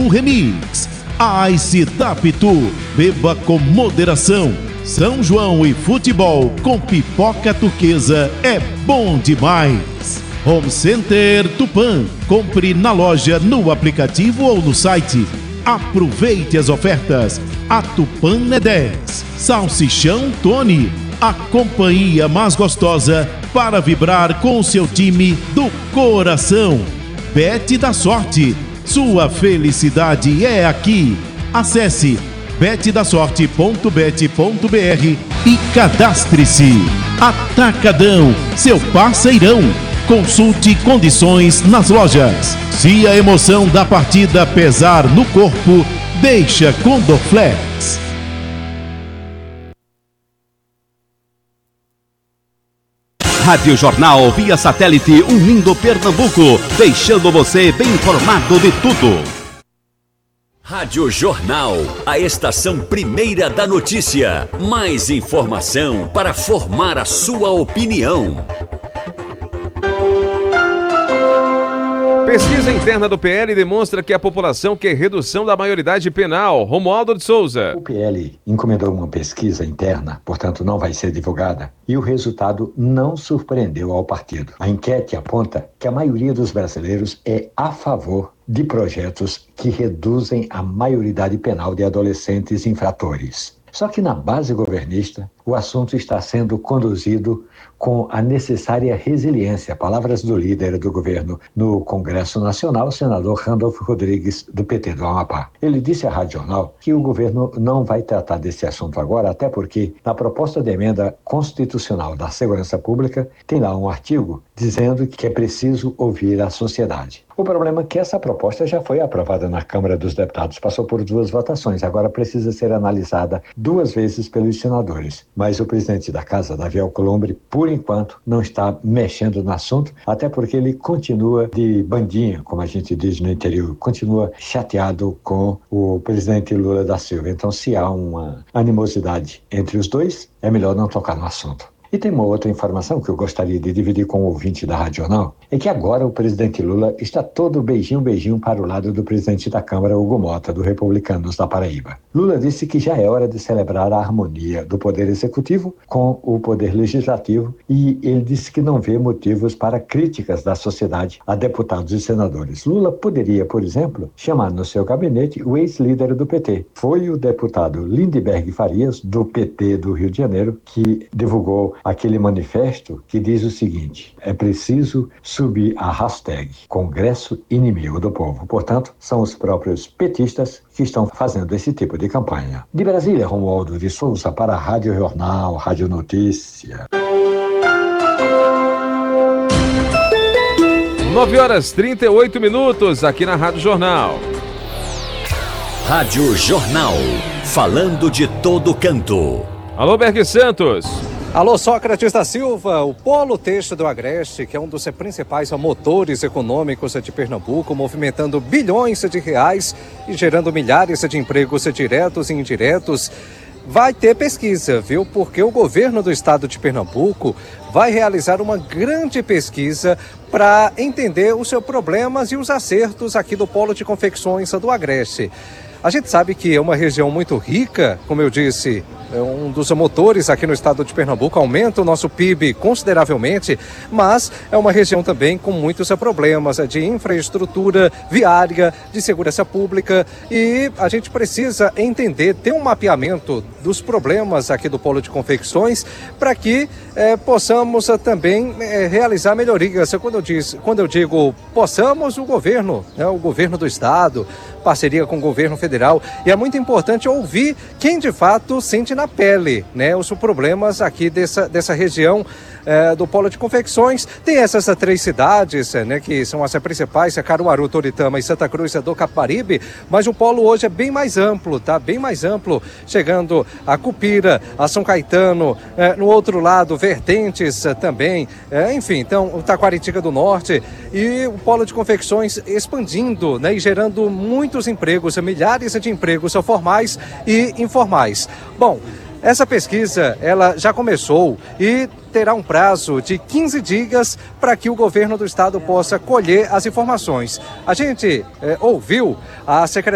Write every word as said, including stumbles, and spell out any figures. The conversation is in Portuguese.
do Remix. Ice da Pitu, beba com moderação. São João e futebol com pipoca turquesa é bom demais. Home Center Tupã, compre na loja, no aplicativo ou no site. Aproveite as ofertas. A Tupã é dez. Salsichão Tony, a companhia mais gostosa para vibrar com o seu time do coração. Bet da Sorte, sua felicidade é aqui. Acesse bet da sorte ponto bet ponto br e cadastre-se. Atacadão, seu parceirão. Consulte condições nas lojas. Se a emoção da partida pesar no corpo, deixa com Dorflex. Rádio Jornal via satélite unindo Pernambuco, deixando você bem informado de tudo. Rádio Jornal, a estação primeira da notícia. Mais informação para formar a sua opinião. Pesquisa interna do P L demonstra que a população quer redução da maioridade penal. Romualdo de Souza. O P L encomendou uma pesquisa interna, portanto não vai ser divulgada, e o resultado não surpreendeu ao partido. A enquete aponta que a maioria dos brasileiros é a favor de projetos que reduzem a maioridade penal de adolescentes infratores. Só que na base governista, o assunto está sendo conduzido com a necessária resiliência. Palavras do líder do governo no Congresso Nacional, o senador Randolfo Rodrigues, do P T do Amapá. Ele disse à Rádio Jornal que o governo não vai tratar desse assunto agora, até porque na proposta de emenda constitucional da Segurança Pública tem lá um artigo dizendo que é preciso ouvir a sociedade. O problema é que essa proposta já foi aprovada na Câmara dos Deputados, passou por duas votações, agora precisa ser analisada duas vezes pelos senadores. Mas o presidente da Casa, Davi Alcolumbre, por enquanto, não está mexendo no assunto, até porque ele continua de bandinha, como a gente diz no interior, continua chateado com o presidente Lula da Silva. Então, se há uma animosidade entre os dois, é melhor não tocar no assunto. E tem uma outra informação que eu gostaria de dividir com o ouvinte da Rádio Jornal, é que agora o presidente Lula está todo beijinho, beijinho para o lado do presidente da Câmara, Hugo Mota, do Republicanos da Paraíba. Lula disse que já é hora de celebrar a harmonia do Poder Executivo com o Poder Legislativo e ele disse que não vê motivos para críticas da sociedade a deputados e senadores. Lula poderia, por exemplo, chamar no seu gabinete o ex-líder do P T. Foi o deputado Lindeberg Farias, do P T do Rio de Janeiro, que divulgou aquele manifesto que diz o seguinte: é preciso subir a hashtag Congresso Inimigo do Povo. Portanto, são os próprios petistas que estão fazendo esse tipo de campanha. De Brasília, Romualdo de Souza para a Rádio Jornal, Rádio Notícia. nove horas e trinta e oito minutos aqui na Rádio Jornal. Rádio Jornal, falando de todo canto. Alô, Berg Santos. Alô, Sócrates da Silva. O Polo Têxtil do Agreste, que é um dos principais motores econômicos de Pernambuco, movimentando bilhões de reais e gerando milhares de empregos diretos e indiretos, vai ter pesquisa, viu? Porque o governo do estado de Pernambuco vai realizar uma grande pesquisa para entender os seus problemas e os acertos aqui do Polo de Confecções do Agreste. A gente sabe que é uma região muito rica, como eu disse, é um dos motores aqui no estado de Pernambuco, aumenta o nosso P I B consideravelmente, mas é uma região também com muitos problemas de infraestrutura viária, de segurança pública, e a gente precisa entender, ter um mapeamento dos problemas aqui do Polo de Confecções para que é, possamos também é, realizar melhorias. Quando eu, diz, quando eu digo possamos, o governo, né, o governo do estado, parceria com o governo federal, e é muito importante ouvir quem de fato sente na pele, né, os problemas aqui dessa, dessa região é, do Polo de Confecções. Tem essas três cidades, né, que são as principais, Caruaru, Toritama e Santa Cruz do Caparibe, mas o polo hoje é bem mais amplo, tá? Bem mais amplo, chegando a Cupira, a São Caetano, é, no outro lado, Vertentes também, é, enfim, então, o Taquaritinga do Norte, e o Polo de Confecções expandindo, né, e gerando muitos empregos, milhares de empregos formais e informais. Bom, essa pesquisa, ela já começou e terá um prazo de quinze dias para que o governo do estado possa colher as informações. A gente é, ouviu a secretária